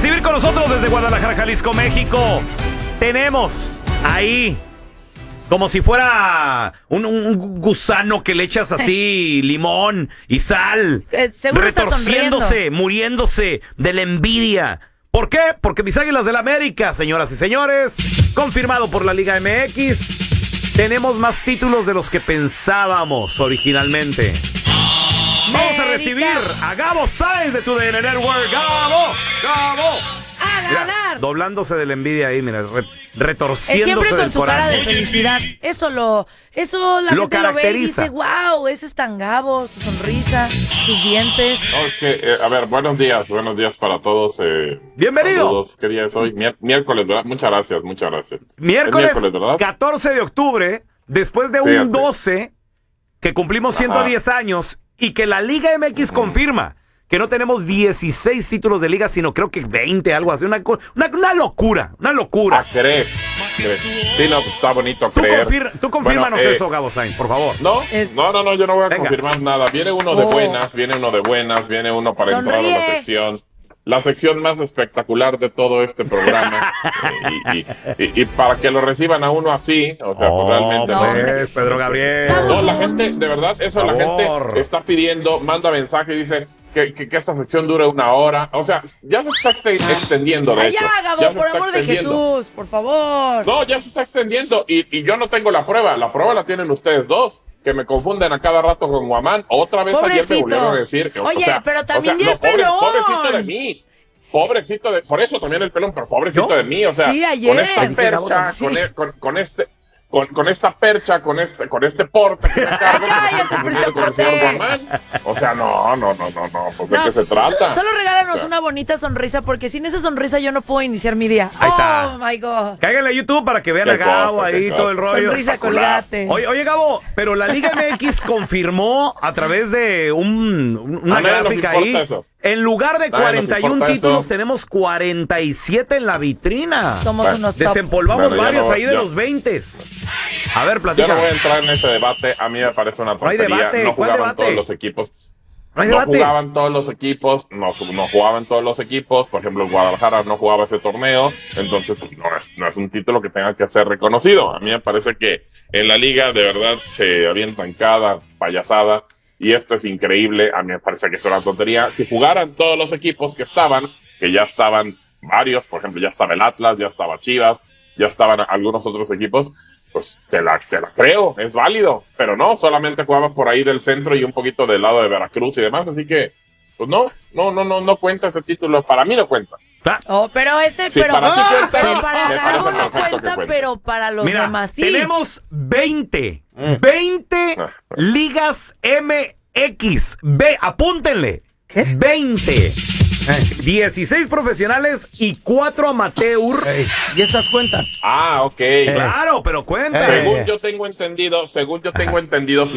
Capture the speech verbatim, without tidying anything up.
recibir con nosotros desde Guadalajara, Jalisco, México. Tenemos ahí, como si fuera un, un gusano que le echas así limón y sal, Eh, seguro está retorciéndose, sonriendo. muriéndose de la envidia. ¿Por qué? Porque mis Águilas del América, señoras y señores, confirmado por la Liga M X, tenemos más títulos de los que pensábamos originalmente. Vamos a recibir a Gabo Sáenz de tu D N Network. ¡Gabo! ¡Gabo! ¡A Mira, ganar! doblándose de la envidia ahí, mira, re- Eh, retorciéndose siempre con del su cara coraje. de felicidad. Eso lo, eso la Lo gente lo ve y caracteriza. dice, wow, ese es tan Gabo, su sonrisa, sus dientes. No, es que, eh, a ver, buenos días, buenos días para todos. Eh, Bienvenido. Saludos, ¿qué día es hoy? Mier- miércoles, ¿verdad? Muchas gracias, muchas gracias. Miércoles, Es miércoles, ¿verdad? catorce de octubre, después de un Fíjate. doce, que cumplimos ciento diez años, y que la Liga M X confirma que no tenemos dieciséis títulos de liga, sino creo que veinte, algo así. Una, co- una, una locura, una Ah, locura. creer. creer. Sí, no, pues está bonito Tú, creer. confir- tú confírmanos Bueno, eh, eso, Gabo Sainz, por favor. No, Es- no, no, no, yo no voy a Venga. confirmar nada. Viene uno de Oh. buenas, viene uno de buenas, viene uno para entrar a la Sonríe. sección. La sección más espectacular de todo este programa. eh, y, y- y- y para que lo reciban a uno así, o sea, pues realmente no. pues, Pedro Gabriel. Estamos- No, la gente, de verdad, eso la Por favor. gente está pidiendo, manda mensaje y dice que, que, que esta sección dure una hora. O sea, ya se está exte- extendiendo, de Ay, hecho. ya, Gabo, Ya se por está amor de extendiendo. Jesús, por favor. No, ya se está extendiendo y, y yo no tengo la prueba. La prueba la tienen ustedes dos, que me confunden a cada rato con Guamán. Otra vez ayer me Pobrecito. volvieron a decir que, Oye, o sea, pero también o sea, ya no, el pobre- pelón. pobrecito de mí. Pobrecito de, por eso también el pelón, pero pobrecito ¿Yo? de mí, o sea, Sí, ayer. con esta Dije, percha, sí. con, e- con, con este, con, con esta percha, con este, con este porte que me cargo, que me Cállate, estoy confundiendo con el percha señor porte. Guamán. O sea, no, no, no, no, no, pues de No, qué se trata. so- Solo regálanos O sea, una bonita sonrisa, porque sin esa sonrisa yo no puedo iniciar mi día. Ahí oh, está. my God. Cáiganle a YouTube para que vean Qué a Gabo cosa, qué ahí, cosa. todo el rollo. Sonrisa espectacular. colgate. Oye, oye, Gabo, pero la Liga M X confirmó a través de un, una A nadie nos gráfica importa ahí. eso. En lugar de Nadie nos cuarenta y uno importa títulos, eso. tenemos cuarenta y siete en la vitrina. Somos Bueno, unos top. Desempolvamos Bueno, ya varios no- ahí de ya- los veinte. A ver, Yo platica. no voy a entrar en ese debate, a mí me parece una No hay tontería. debate, No ¿cuál jugaban debate? todos los equipos. No hay No debate. jugaban todos los equipos, no, no jugaban todos los equipos, por ejemplo, Guadalajara no jugaba ese torneo, entonces pues, no, es, no es un título que tenga que ser reconocido. A mí me parece que en la liga de verdad se avientan cada payasada y esto es increíble, a mí me parece que es una tontería. Si jugaran todos los equipos que estaban, que ya estaban varios, por ejemplo, ya estaba el Atlas, ya estaba Chivas, ya estaban algunos otros equipos, pues te la, te la creo, es válido, pero no, solamente jugaban por ahí del centro y un poquito del lado de Veracruz y demás, así que, pues no, no, no, no, no cuenta ese título, para mí no cuenta. Ah, Oh, pero este, Sí, pero, para ti ¡Ah! cuenta, pero sí, para me Gabo parece no perfecto que cuenta, cuente. pero para los Mira, demás sí. tenemos veinte. veinte Ah. ligas M X. Ve, apúntenle. veinte. dieciséis profesionales y cuatro amateur. Ey, ¿y esas cuentan? Ah, ok. Claro, pero cuenta. Según yo tengo entendido, según yo tengo entendido,